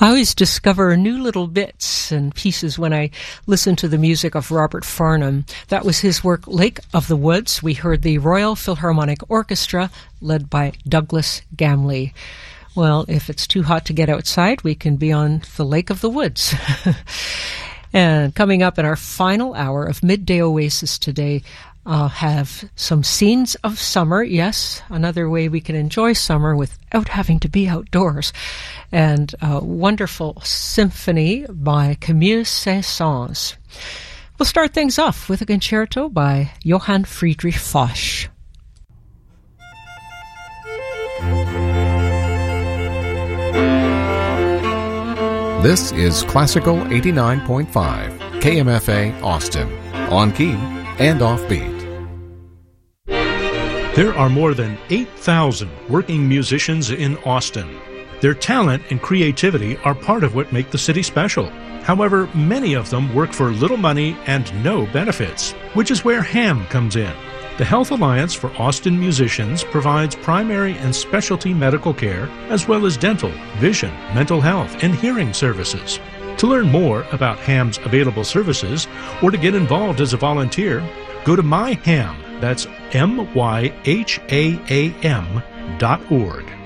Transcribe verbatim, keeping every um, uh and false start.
I always discover new little bits and pieces when I listen to the music of Robert Farnham. That was his work, Lake of the Woods. We heard the Royal Philharmonic Orchestra, led by Douglas Gamley. Well, if it's too hot to get outside, we can be on the Lake of the Woods. And coming up in our final hour of Midday Oasis today, I'll have some scenes of summer. Yes, another way we can enjoy summer without having to be outdoors. And a wonderful symphony by Camille Saint-Saëns. We'll start things off with a concerto by Johann Friedrich Foch. This is Classical eighty-nine point five, K M F A Austin, on key and offbeat. There are more than eight thousand working musicians in Austin. Their talent and creativity are part of what make the city special. However, many of them work for little money and no benefits, which is where HAM comes in. The Health Alliance for Austin Musicians provides primary and specialty medical care, as well as dental, vision, mental health, and hearing services. To learn more about HAM's available services, or to get involved as a volunteer, go to myham, that's M Y H A A M dot org.